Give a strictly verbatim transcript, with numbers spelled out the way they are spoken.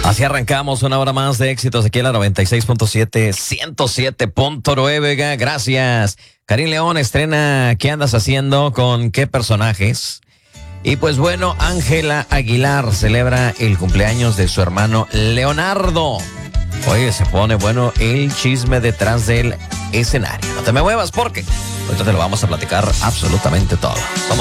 Así arrancamos una hora más de éxitos aquí en la noventa y seis punto siete, ciento siete punto nueve. Gracias. Karim León estrena ¿Qué andas haciendo? ¿Con qué personajes? Y pues bueno, Ángela Aguilar celebra el cumpleaños de su hermano Leonardo. Oye, se pone bueno el chisme detrás del escenario. No te me muevas porque ahorita te lo vamos a platicar absolutamente todo. Vamos.